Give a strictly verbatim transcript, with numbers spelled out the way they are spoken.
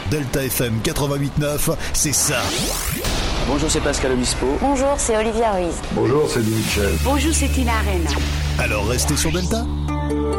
Delta F M quatre-vingt-huit neuf, c'est ça. Bonjour, c'est Pascal Obispo. Bonjour, c'est Olivia Ruiz. Bonjour, c'est Louis Michel. Bonjour, c'est Tina Arena. Alors restez sur Delta.